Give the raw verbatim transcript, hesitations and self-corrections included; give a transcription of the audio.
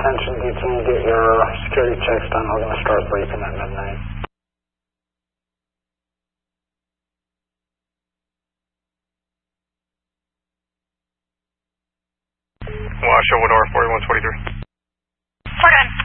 Attention D T, get your security checks done. We're going to start briefing at midnight. Washoe, Winora, forty-one twenty-three. Plug in.